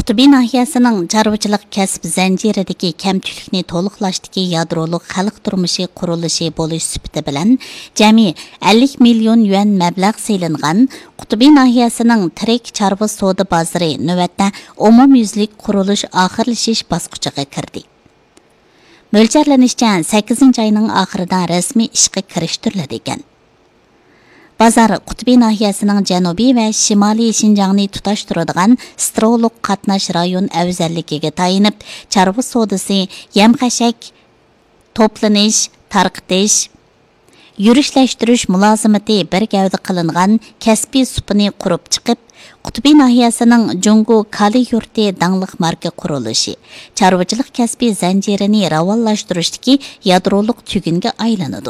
Qutubi nahiyəsinin çarvıçılıq kəsb zənciridəki kəmtüklikni to'liqlashdagi yadroluq xalq turmushi qurilishi bo'lish sifati bilan jami 50 million yuan mablag' selingan Qutubi nahiyəsinin tirik çarvı savdo bozori navbatda umumyuzlik qurilish oxirlashish bosqichiga kirdi. Mo'ljallanishcha 8 oyning oxirida rasmiy ishga kirishtiriladi ekan. Bazar Qutubi nahiyəsinin janubiy və şimali Şinjanni tutashtiradigan stroluk qatnash rayon afzalligiga tayinib, çarvı savdosi, yem-xashak to'planish, tarqitish, yurishlaштirish mulozimati bir gavda qilingan kasbiy supini qurib chiqib, Qutubi nahiyəsinin Jungu Kali yurti dangliq marka qurilishi, çarvıçılıq kasbiy zanjirini ravonlashtirishdagi yadroliq tugunga aylanadi.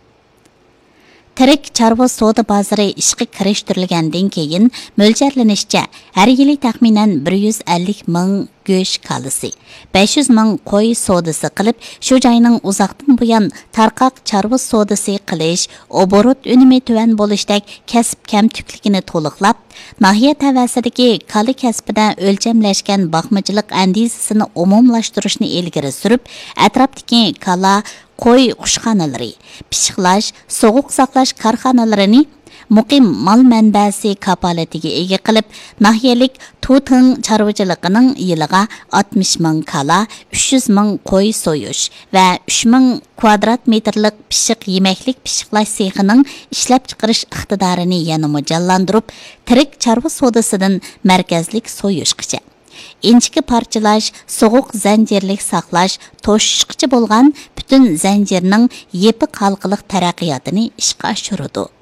Tirik çarvı savdo bozori ishga kirishtirilgandan keyin mo'ljallanishcha har yili taxminan 150 ming go'sht kalisi, 500 ming qo'y savdosi qilib, shu joyning uzoqdan buyon tarqoq çarvı savdosi qilish, oborot unumi tuvan bo'lishdek kasb kamtukligini to'liqlab, nahiya tavasidagi kali kasbida o'lchamlashgan boqmachilik andizasini umumlashtirishni ilgari surib, atrofdagi kala qo'y qushxonalari, pishiqlash, sovuq saqlash korxonalarini muqim mol manbasi kapolatiga ega qilib, nahiyalik Tuting chorvachilig'ining yiliga 60 ming kala, 300 ming qo'y so'yish va 3 ming kvadrat metrlik pishiq yemaklik pishiqlash sexining ishlab chiqarish iqtidorini yana mo'ljallantirib, tirik chorva savdosidan markazlik so'yishgacha inchki parchalash, sovuq zanjirlik saqlash, to'shishqichi bo'lgan butun zanjirning yepi qalqiliq taraqqiyotini ishga oshiradi.